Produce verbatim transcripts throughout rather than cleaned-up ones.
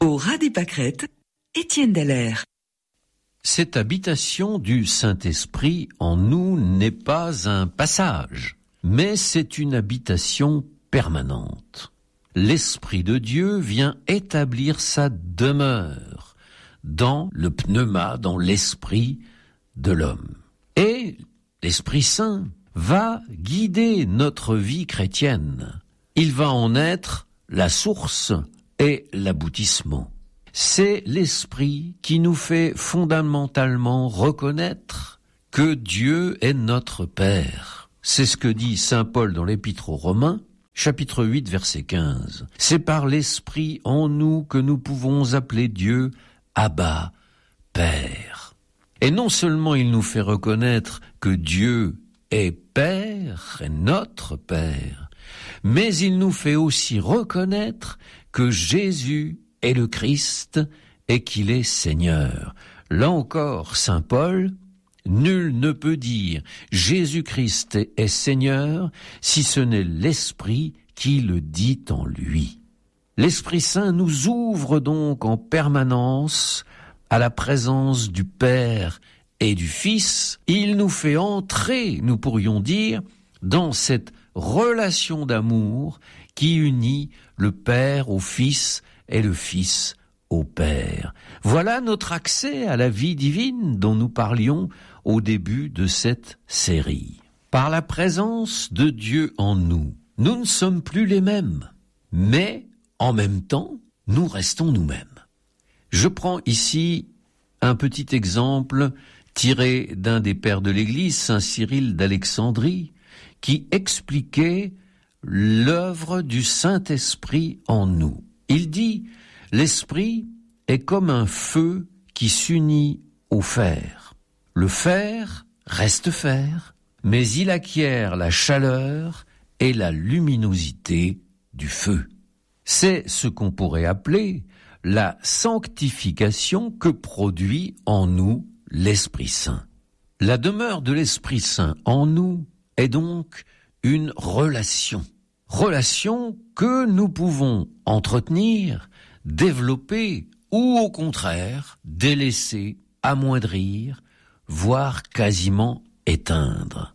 Au ras des pâquerettes, Étienne Dallaire. Cette habitation du Saint-Esprit en nous n'est pas un passage, mais c'est une habitation permanente. L'Esprit de Dieu vient établir sa demeure dans le pneuma, dans l'esprit de l'homme. Et l'Esprit Saint va guider notre vie chrétienne. Il va en être la source et l'aboutissement. C'est l'Esprit qui nous fait fondamentalement reconnaître que Dieu est notre Père. C'est ce que dit saint Paul dans l'Épître aux Romains, chapitre huit, verset quinze. C'est par l'Esprit en nous que nous pouvons appeler Dieu Abba, Père. Et non seulement il nous fait reconnaître que Dieu est Père, est notre Père, mais il nous fait aussi reconnaître que Jésus est le Christ et qu'il est Seigneur. Là encore, saint Paul, nul ne peut dire Jésus-Christ est Seigneur si ce n'est l'Esprit qui le dit en lui. L'Esprit Saint nous ouvre donc en permanence à la présence du Père et du Fils. Il nous fait entrer, nous pourrions dire, dans cette relation d'amour qui unit le Père au Fils et le Fils au Père. Voilà notre accès à la vie divine dont nous parlions au début de cette série. Par la présence de Dieu en nous, nous ne sommes plus les mêmes, mais en même temps, nous restons nous-mêmes. Je prends ici un petit exemple tiré d'un des pères de l'Église, saint Cyril d'Alexandrie, qui expliquait l'œuvre du Saint-Esprit en nous. Il dit « L'Esprit est comme un feu qui s'unit au fer. Le fer reste fer, mais il acquiert la chaleur et la luminosité du feu. » C'est ce qu'on pourrait appeler la sanctification que produit en nous l'Esprit Saint. La demeure de l'Esprit Saint en nous est donc une relation. Relation que nous pouvons entretenir, développer ou au contraire délaisser, amoindrir, voire quasiment éteindre.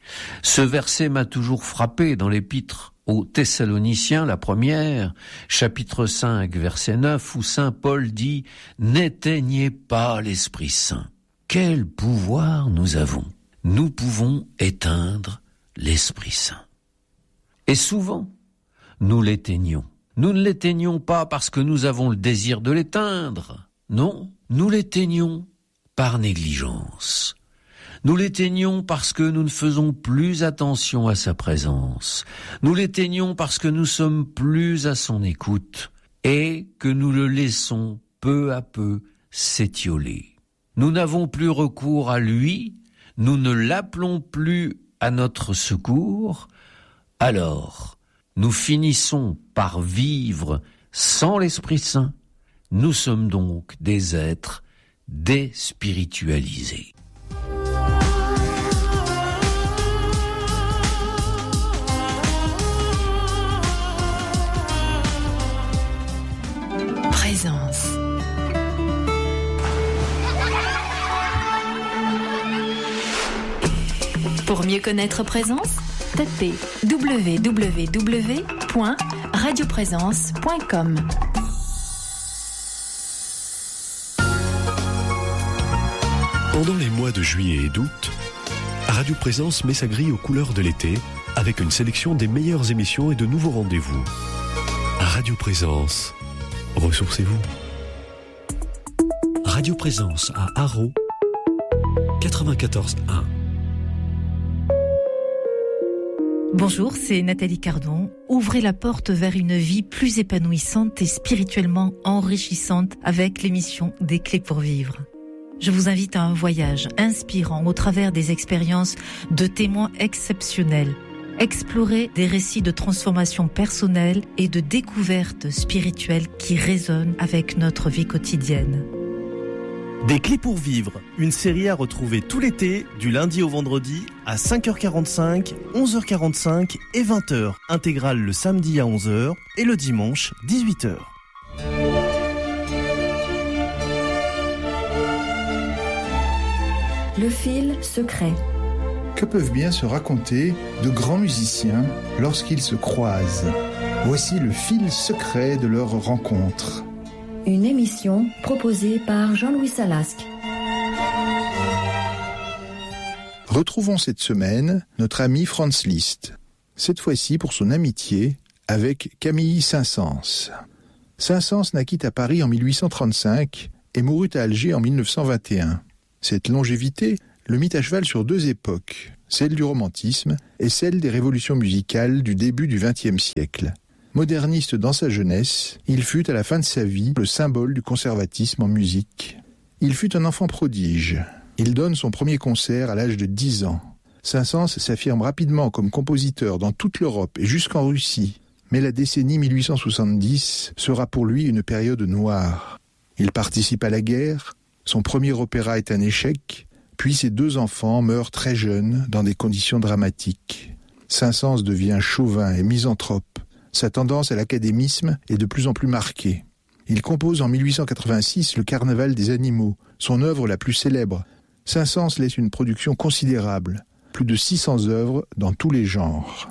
Ce verset m'a toujours frappé dans l'épître aux Thessaloniciens, la première, chapitre cinq, verset neuf, où saint Paul dit « N'éteignez pas l'Esprit Saint ». Quel pouvoir nous avons! Nous pouvons éteindre l'Esprit Saint. Et souvent, nous l'éteignons. Nous ne l'éteignons pas parce que nous avons le désir de l'éteindre. Non, nous l'éteignons par négligence. Nous l'éteignons parce que nous ne faisons plus attention à sa présence. Nous l'éteignons parce que nous sommes plus à son écoute et que nous le laissons peu à peu s'étioler. Nous n'avons plus recours à lui, nous ne l'appelons plus à notre secours, alors nous finissons par vivre sans l'Esprit Saint. Nous sommes donc des êtres déspiritualisés. Présence. Pour mieux connaître Présence, tapez w w w point radio présence point com. Pendant les mois de juillet et d'août, Radio Présence met sa grille aux couleurs de l'été avec une sélection des meilleures émissions et de nouveaux rendez-vous. Radio Présence, ressourcez-vous. Radio Présence à Haro, quatre-vingt-quatorze un. Bonjour, c'est Nathalie Cardon. Ouvrez la porte vers une vie plus épanouissante et spirituellement enrichissante avec l'émission Des Clés pour Vivre. Je vous invite à un voyage inspirant au travers des expériences de témoins exceptionnels. Explorer des récits de transformation personnelle et de découverte spirituelle qui résonnent avec notre vie quotidienne. Des Clés pour Vivre, une série à retrouver tout l'été, du lundi au vendredi, à cinq heures quarante-cinq, onze heures quarante-cinq et vingt heures. Intégrale le samedi à onze heures et le dimanche dix-huit heures. Le fil secret. Que peuvent bien se raconter de grands musiciens lorsqu'ils se croisent? Voici le fil secret de leur rencontre. Une émission proposée par Jean-Louis Salasque. Retrouvons cette semaine notre ami Franz Liszt, cette fois-ci pour son amitié avec Camille Saint-Saëns. Saint-Saëns naquit à Paris en mille huit cent trente-cinq et mourut à Alger en mille neuf cent vingt et un. Cette longévité le mit à cheval sur deux époques, celle du romantisme et celle des révolutions musicales du début du vingtième siècle. Moderniste dans sa jeunesse, il fut à la fin de sa vie le symbole du conservatisme en musique. Il fut un enfant prodige. Il donne son premier concert à l'âge de dix ans. Saint-Saëns s'affirme rapidement comme compositeur dans toute l'Europe et jusqu'en Russie. Mais la décennie mille huit cent soixante-dix sera pour lui une période noire. Il participe à la guerre, son premier opéra est un échec, puis ses deux enfants meurent très jeunes dans des conditions dramatiques. Saint-Saëns devient chauvin et misanthrope. Sa tendance à l'académisme est de plus en plus marquée. Il compose en mille huit cent quatre-vingt-six le Carnaval des animaux, son œuvre la plus célèbre. Saint-Saëns laisse une production considérable, plus de six cents œuvres dans tous les genres.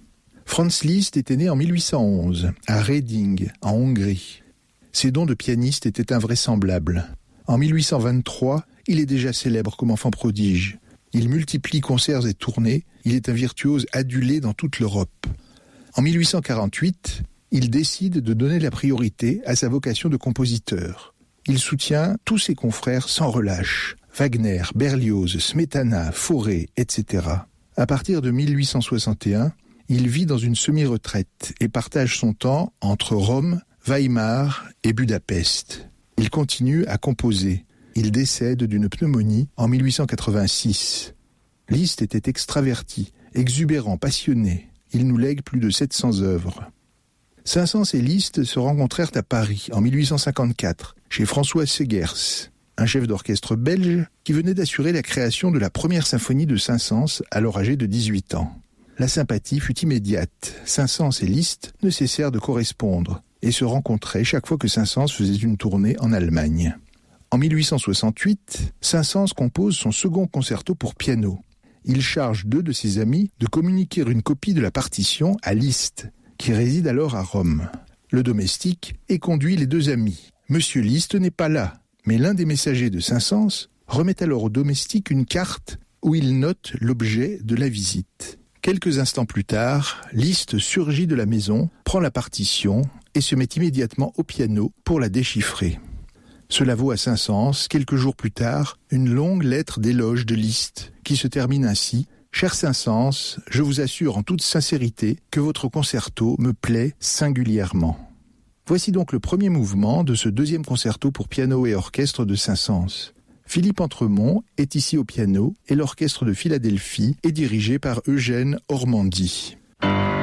Franz Liszt était né en mille huit cent onze, à Reding, en Hongrie. Ses dons de pianiste étaient invraisemblables. En mille huit cent vingt-trois, il est déjà célèbre comme enfant prodige. Il multiplie concerts et tournées, il est un virtuose adulé dans toute l'Europe. En mille huit cent quarante-huit, il décide de donner la priorité à sa vocation de compositeur. Il soutient tous ses confrères sans relâche, Wagner, Berlioz, Smetana, Fauré, et cetera. À partir de mille huit cent soixante et un, il vit dans une semi-retraite et partage son temps entre Rome, Weimar et Budapest. Il continue à composer. Il décède d'une pneumonie en mille huit cent quatre-vingt-six. Liszt était extraverti, exubérant, passionné. Il nous lègue plus de sept cents œuvres. Saint-Saëns et Liszt se rencontrèrent à Paris en mille huit cent cinquante-quatre, chez François Segers, un chef d'orchestre belge qui venait d'assurer la création de la première symphonie de Saint-Saëns, alors âgé de dix-huit ans. La sympathie fut immédiate. Saint-Saëns et Liszt ne cessèrent de correspondre et se rencontraient chaque fois que Saint-Saëns faisait une tournée en Allemagne. En mille huit cent soixante-huit, Saint-Saëns compose son second concerto pour piano. Il charge deux de ses amis de communiquer une copie de la partition à Liszt, qui réside alors à Rome. Le domestique éconduit les deux amis. Monsieur Liszt n'est pas là, mais l'un des messagers de Saint-Saëns remet alors au domestique une carte où il note l'objet de la visite. Quelques instants plus tard, Liszt surgit de la maison, prend la partition et se met immédiatement au piano pour la déchiffrer. Cela vaut à Saint-Saëns, quelques jours plus tard, une longue lettre d'éloge de Liszt qui se termine ainsi. « Cher Saint-Saëns, je vous assure en toute sincérité que votre concerto me plaît singulièrement. » Voici donc le premier mouvement de ce deuxième concerto pour piano et orchestre de Saint-Saëns. Philippe Entremont est ici au piano et l'orchestre de Philadelphie est dirigé par Eugène Ormandy.